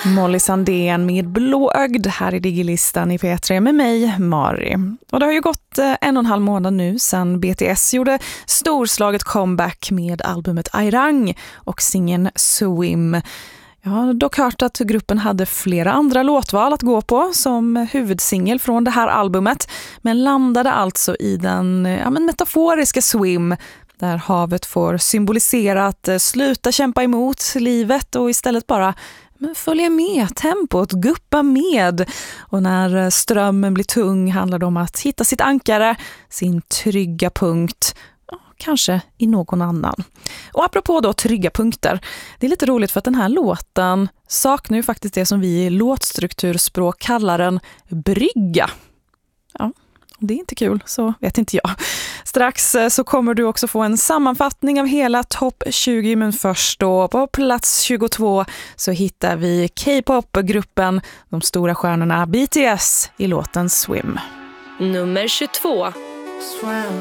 Molly Sandén med Blåögd här i Digilistan i P3 med mig, Mari. Och det har ju gått 1,5 månad nu sedan BTS gjorde storslaget comeback med albumet Arirang och singeln Swim. Jag har dock hört att gruppen hade flera andra låtval att gå på som huvudsingel från det här albumet, men landade alltså i den metaforiska Swim, där havet får symbolisera att sluta kämpa emot livet och istället bara följa med tempot, guppa med. Och när strömmen blir tung handlar det om att hitta sitt ankare, sin trygga punkt, kanske i någon annan. Och apropå då trygga punkter, det är lite roligt för att den här låten saknar ju faktiskt det som vi i låtstrukturspråk kallar en brygga. Ja, om det är inte kul så vet inte jag. Strax så kommer du också få en sammanfattning av hela topp 20, men först då på plats 22 så hittar vi K-pop-gruppen, de stora stjärnorna BTS i låten Swim. Nummer 22. Swim.